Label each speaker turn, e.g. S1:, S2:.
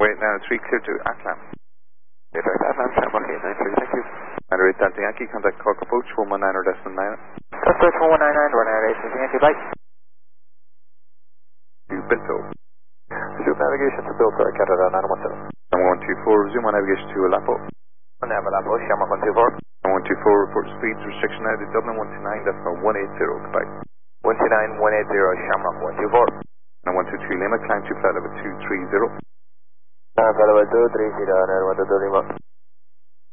S1: Wait, now 3 clear to Atlan.
S2: Direct Atlan, 71893, thank you.
S1: Matter Delta Yankee, contact Cork approach 119 or decimal 9.
S2: Approach 1199, run out 8, Yankee, bye.
S1: To Bilto.
S2: Zoom navigation to Bilto, Canada 917.
S1: 124, zoom on navigation to Alapo.
S2: Alapo, Shamrock 124.
S1: 124, report speeds restriction now to Dublin 129, that's for 180, goodbye.
S2: 129, 180, Shamrock 124.
S1: And 122 Lima, climb to flight level 230.
S2: Flight level 230, 122 Lima.